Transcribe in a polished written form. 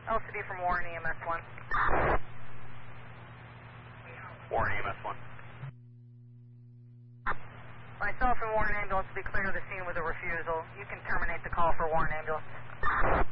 LCD from Warren EMS 1. Warren EMS 1. Myself and Warren Ambulance will be clear of the scene with a refusal. You can terminate the call for Warren Ambulance.